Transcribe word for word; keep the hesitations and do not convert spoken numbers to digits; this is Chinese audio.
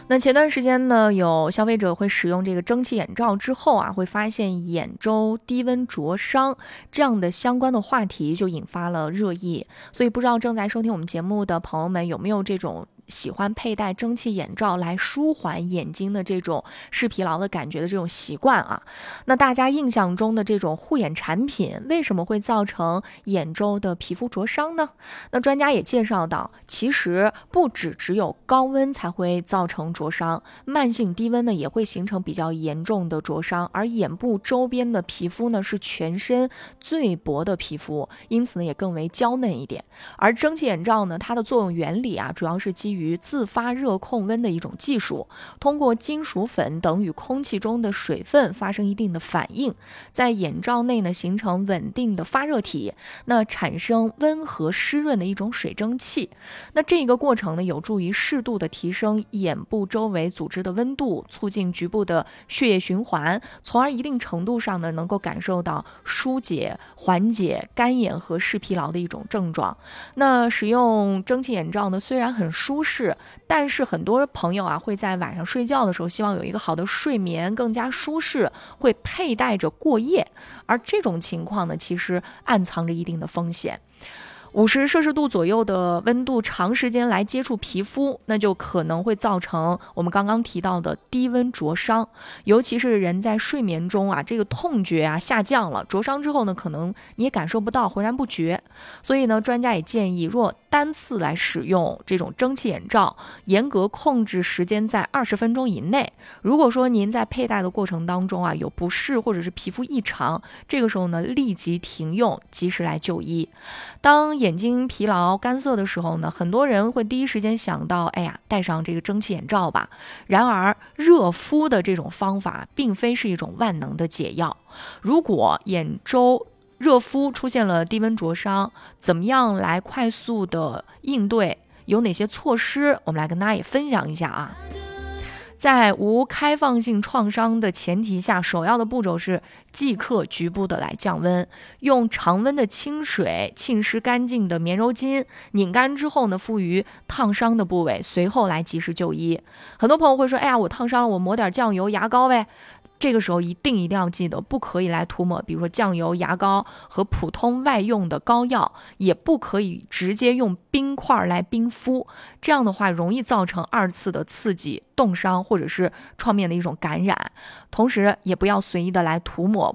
那前段时间呢，有消费者会使用这个蒸汽眼罩之后啊，会发现眼周低温灼伤这样的相关的话题，就引发了热议。所以不知道正在收听我们节目的朋友们有没有这种喜欢佩戴蒸汽眼罩来舒缓眼睛的这种视疲劳的感觉的这种习惯啊？那大家印象中的这种护眼产品为什么会造成眼周的皮肤灼伤呢？那专家也介绍到，其实不只只有高温才会造成灼伤，慢性低温呢也会形成比较严重的灼伤，而眼部周边的皮肤呢是全身最薄的皮肤，因此呢也更为娇嫩一点。而蒸汽眼罩呢，它的作用原理啊，主要是基于自发热控温的一种技术，通过金属粉等与空气中的水分发生一定的反应，在眼罩内呢形成稳定的发热体，那产生温和湿润的一种水蒸气。那这个过程呢，有助于适度的提升眼部周围组织的温度，促进局部的血液循环，从而一定程度上呢，能够感受到疏解、缓解干眼和视疲劳的一种症状。那使用蒸汽眼罩呢，虽然很舒适，但是很多朋友啊，会在晚上睡觉的时候，希望有一个好的睡眠，更加舒适，会佩戴着过夜。而这种情况呢，其实暗藏着一定的风险。五十摄氏度左右的温度长时间来接触皮肤，那就可能会造成我们刚刚提到的低温灼伤，尤其是人在睡眠中啊，这个痛觉啊下降了，灼伤之后呢，可能你也感受不到，浑然不觉。所以呢，专家也建议，若单次来使用这种蒸汽眼罩，严格控制时间在二十分钟以内。如果说您在佩戴的过程当中啊有不适或者是皮肤异常，这个时候呢，立即停用，及时来就医。当眼睛疲劳干涩的时候呢，很多人会第一时间想到，哎呀，戴上这个蒸汽眼罩吧。然而，热敷的这种方法并非是一种万能的解药。如果眼周热敷出现了低温灼伤，怎么样来快速的应对？有哪些措施？我们来跟大家也分享一下啊。在无开放性创伤的前提下，首要的步骤是即刻局部的来降温，用常温的清水浸湿干净的棉柔巾，拧干之后呢，敷于烫伤的部位，随后来及时就医。很多朋友会说，哎呀，我烫伤了，我抹点酱油、牙膏呗。这个时候一定一定要记得，不可以来涂抹，比如说酱油、牙膏和普通外用的膏药，也不可以直接用冰块来冰敷，这样的话容易造成二次的刺激、冻伤或者是创面的一种感染。同时，也不要随意的来涂抹